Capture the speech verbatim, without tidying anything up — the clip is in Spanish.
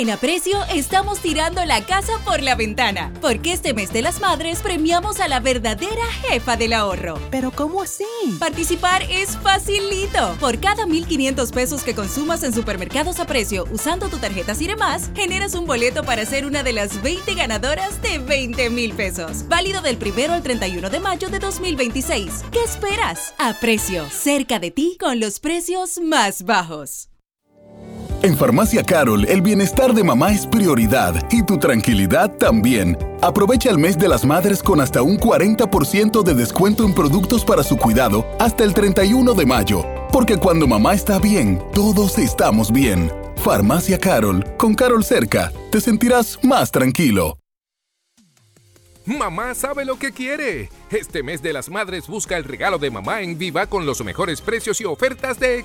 En Aprecio estamos tirando la casa por la ventana, porque este mes de las madres premiamos a la verdadera jefa del ahorro. ¿Pero cómo así? Participar es facilito. Por cada mil quinientos pesos que consumas en Supermercados Aprecio usando tu tarjeta Ciremás, generas un boleto para ser una de las veinte ganadoras de veinte mil pesos. Válido del primero al treinta y uno de mayo de dos mil veintiséis. ¿Qué esperas? Aprecio, cerca de ti con los precios más bajos. En Farmacia Carol, el bienestar de mamá es prioridad y tu tranquilidad también. Aprovecha el mes de las madres con hasta un cuarenta por ciento de descuento en productos para su cuidado hasta el treinta y uno de mayo. Porque cuando mamá está bien, todos estamos bien. Farmacia Carol, con Carol cerca, te sentirás más tranquilo. Mamá sabe lo que quiere. Este mes de las madres busca el regalo de mamá en Viva con los mejores precios y ofertas de